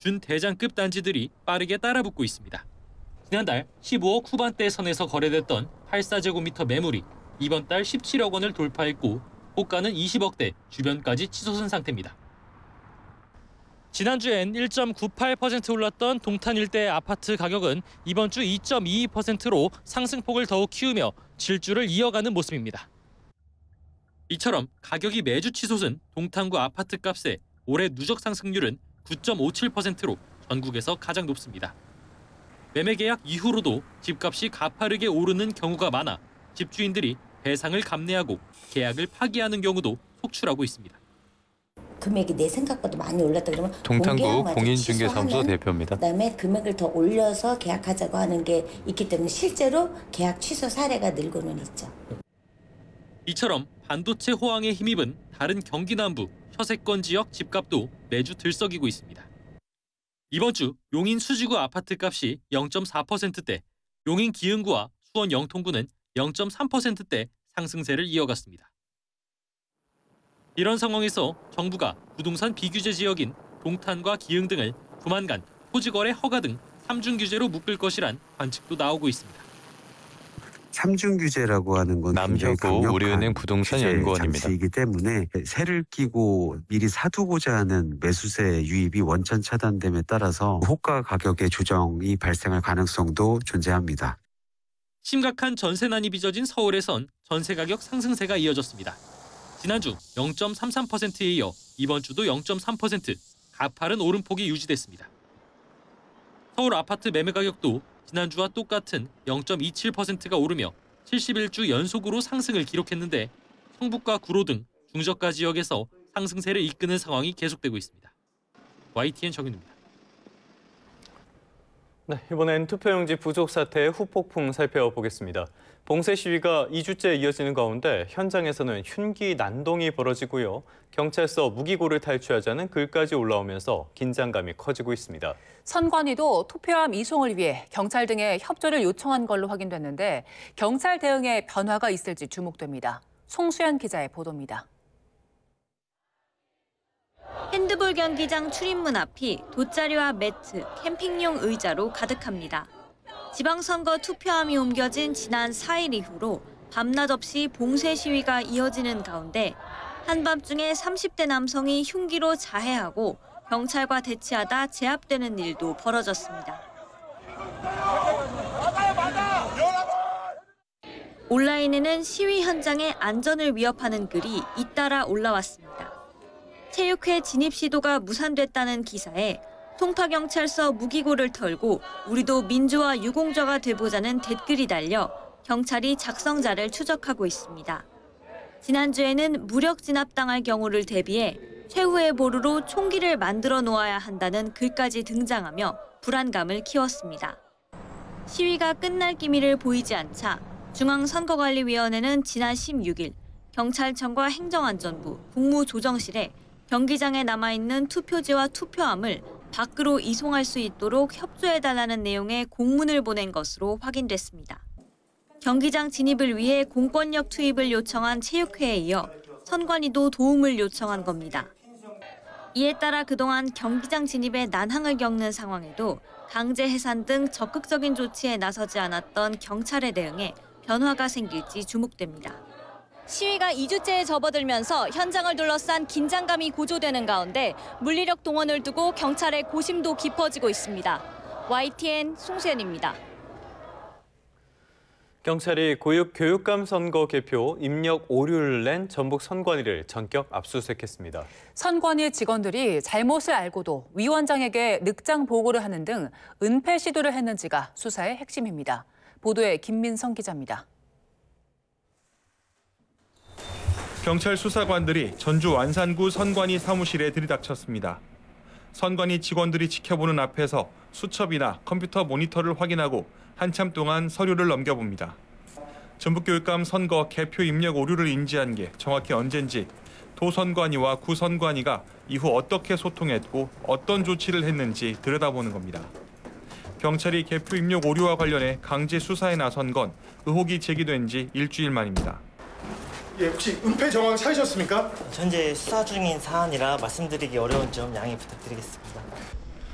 준대장급 단지들이 빠르게 따라붙고 있습니다. 지난달 15억 후반대 선에서 거래됐던 84제곱미터 매물이 이번 달 17억 원을 돌파했고 호가는 20억대 주변까지 치솟은 상태입니다. 지난주엔 1.98% 올랐던 동탄 일대 아파트 가격은 이번 주 2.22%로 상승폭을 더욱 키우며 질주를 이어가는 모습입니다. 이처럼 가격이 매주 치솟은 동탄구 아파트 값의 올해 누적 상승률은 9.57%로 전국에서 가장 높습니다. 매매 계약 이후로도 집값이 가파르게 오르는 경우가 많아 집주인들이 배상을 감내하고 계약을 파기하는 경우도 속출하고 있습니다. 금액이 내 생각보다 많이 올랐다 그러면 동탄구 공인중개사무소 대표입니다. 그다음에 금액을 더 올려서 계약하자고 하는 게 있기 때문에 실제로 계약 취소 사례가 늘고는 있죠. 이처럼 반도체 호황에 힘입은 다른 경기 남부 서세권 지역 집값도 매주 들썩이고 있습니다. 이번 주 용인 수지구 아파트 값이 0.4%대, 용인 기흥구와 수원 영통구는 0.3%대 상승세를 이어갔습니다. 이런 상황에서 정부가 부동산 비규제 지역인 동탄과 기흥 등을 조만간 토지거래 허가 등 3중 규제로 묶을 것이란 관측도 나오고 있습니다. 3중 규제라고 하는 건 남효구 우리은행 부동산 연구원입니다. 장치이기 때문에 세를 끼고 미리 사두고자 하는 매수세 유입이 원천 차단됨에 따라서 호가 가격의 조정이 발생할 가능성도 존재합니다. 심각한 전세난이 빚어진 서울에선 전세 가격 상승세가 이어졌습니다. 지난주 0.33%에 이어 이번 주도 0.3% 가파른 오름폭이 유지됐습니다. 서울 아파트 매매 가격도 지난주와 똑같은 0.27%가 오르며 71주 연속으로 상승을 기록했는데 성북과 구로 등 중저가 지역에서 상승세를 이끄는 상황이 계속되고 있습니다. YTN 정윤우입니다. 네, 이번엔 투표용지 부족 사태의 후폭풍 살펴보겠습니다. 봉쇄 시위가 2주째 이어지는 가운데 현장에서는 흉기 난동이 벌어지고요. 경찰서 무기고를 탈취하자는 글까지 올라오면서 긴장감이 커지고 있습니다. 선관위도 투표함 이송을 위해 경찰 등의 협조를 요청한 걸로 확인됐는데 경찰 대응에 변화가 있을지 주목됩니다. 송수연 기자의 보도입니다. 핸드볼 경기장 출입문 앞이 돗자리와 매트, 캠핑용 의자로 가득합니다. 지방선거 투표함이 옮겨진 지난 4일 이후로 밤낮 없이 봉쇄 시위가 이어지는 가운데 한밤중에 30대 남성이 흉기로 자해하고 경찰과 대치하다 제압되는 일도 벌어졌습니다. 온라인에는 시위 현장의 안전을 위협하는 글이 잇따라 올라왔습니다. 체육회 진입 시도가 무산됐다는 기사에 송파경찰서 무기고를 털고 우리도 민주화 유공자가 돼보자는 댓글이 달려 경찰이 작성자를 추적하고 있습니다. 지난주에는 무력 진압당할 경우를 대비해 최후의 보루로 총기를 만들어 놓아야 한다는 글까지 등장하며 불안감을 키웠습니다. 시위가 끝날 기미를 보이지 않자 중앙선거관리위원회는 지난 16일 경찰청과 행정안전부, 국무조정실에 경기장에 남아있는 투표지와 투표함을 밖으로 이송할 수 있도록 협조해달라는 내용의 공문을 보낸 것으로 확인됐습니다. 경기장 진입을 위해 공권력 투입을 요청한 체육회에 이어 선관위도 도움을 요청한 겁니다. 이에 따라 그동안 경기장 진입에 난항을 겪는 상황에도 강제 해산 등 적극적인 조치에 나서지 않았던 경찰의 대응에 변화가 생길지 주목됩니다. 시위가 2주째에 접어들면서 현장을 둘러싼 긴장감이 고조되는 가운데 물리력 동원을 두고 경찰의 고심도 깊어지고 있습니다. YTN 송수연입니다. 경찰이 교육감 선거 개표 입력 오류를 낸 전북 선관위를 전격 압수수색했습니다. 선관위 직원들이 잘못을 알고도 위원장에게 늑장 보고를 하는 등 은폐 시도를 했는지가 수사의 핵심입니다. 보도에 김민성 기자입니다. 경찰 수사관들이 전주 완산구 선관위 사무실에 들이닥쳤습니다. 선관위 직원들이 지켜보는 앞에서 수첩이나 컴퓨터 모니터를 확인하고 한참 동안 서류를 넘겨봅니다. 전북교육감 선거 개표 입력 오류를 인지한 게 정확히 언젠지, 도선관위와 구선관위가 이후 어떻게 소통했고 어떤 조치를 했는지 들여다보는 겁니다. 경찰이 개표 입력 오류와 관련해 강제 수사에 나선 건 의혹이 제기된 지 일주일 만입니다. 예, 혹시 은폐 정황 찾으셨습니까? 현재 수사 중인 사안이라 말씀드리기 어려운 점 양해 부탁드리겠습니다.